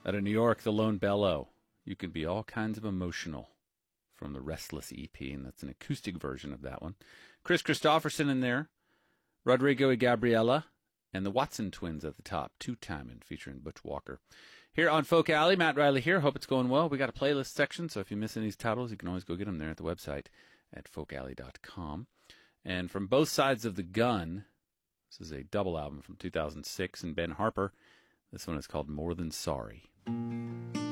Out of New York, The Lone Bellow. You can be all kinds of emotional from the Restless EP, and that's an acoustic version of that one. Chris Christopherson in there, Rodrigo y Gabriela, and the Watson Twins at the top, Two-Timing, featuring Butch Walker. Here on Folk Alley, Matt Riley here. Hope it's going well. We got a playlist section, so if you miss any of these titles, you can always go get them there at the website at folkalley.com. And from both sides of the gun, this is a double album from 2006, and Ben Harper. This one is called More Than Sorry.